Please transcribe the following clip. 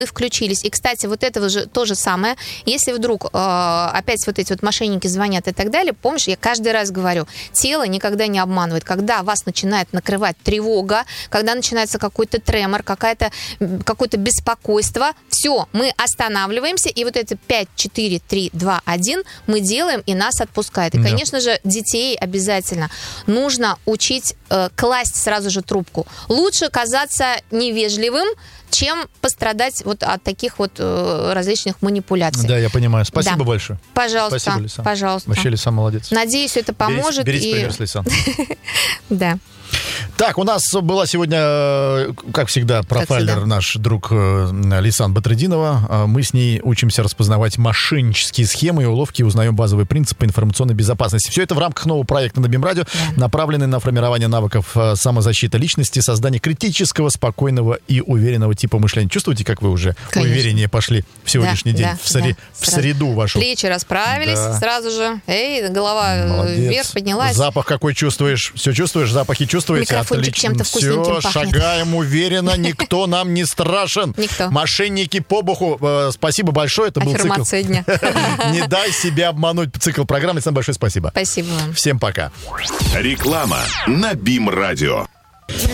включились. И, кстати, вот это же то же самое. Если вдруг опять вот эти вот мошенники звонят и так далее, помнишь, я каждый раз говорю, тело никогда не обманывает. Когда вас начинает накрывать тревога, когда начинается какой-то тремор, какое-то беспокойство, все, мы останавливаемся, и вот это 5, 4, 3, 2, 1 мы делаем, и нас отпускает. И, конечно же, детей обязательно нужно учить класть сразу же трубку. Лучше казаться невежливым, чем пострадать вот от таких вот различных манипуляций. Да, я понимаю. Спасибо большое. Пожалуйста. Спасибо, Лейсан. Пожалуйста. Вообще, Лейсан молодец. Надеюсь, это поможет. Берите пример с Лейсан. Да. Так, у нас была сегодня, как всегда, профайлер, наш друг Лейсан Батридинова. Мы с ней учимся распознавать мошеннические схемы и уловки, узнаем базовые принципы информационной безопасности. Все это в рамках нового проекта на БИМ-радио, направленный на формирование навыков самозащиты личности, создание критического, спокойного и уверенного типа мышления. Чувствуете, как вы уже увереннее пошли в сегодняшний день, в среду вашу? Плечи расправились сразу же. Голова вверх поднялась. Запах какой чувствуешь? Все чувствуешь? Запахи чувствуете? Микрофончик чем-то вкусненьким все, пахнет. шагаем уверенно, никто нам не страшен. Никто. Мошенники по буху. Спасибо большое, это был цикл. Аффирмация дня. Не дай себя обмануть. Цикл программы. Самое большое спасибо. Спасибо вам. Всем пока. Реклама на БИМ-радио.